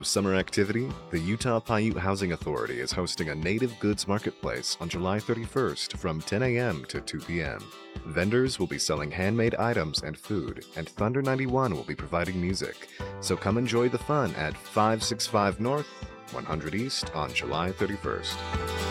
Summer activity, the Utah Paiute Housing Authority is hosting a native goods marketplace on July 31st from 10 a.m. to 2 p.m. Vendors will be selling handmade items and food, and Thunder 91 will be providing music. So come enjoy the fun at 565 North, 100 East on July 31st.